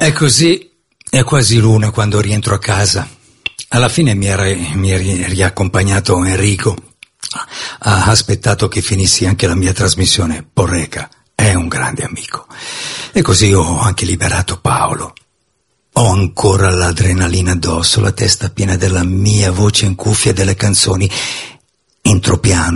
È così, è quasi l'una quando rientro a casa. Alla fine mi ha riaccompagnato Enrico. Ha aspettato che finissi anche la mia trasmissione. Porreca è un grande amico. E così ho anche liberato Paolo. Ho ancora l'adrenalina addosso, la testa piena della mia voce in cuffia e delle canzoni. Entro piano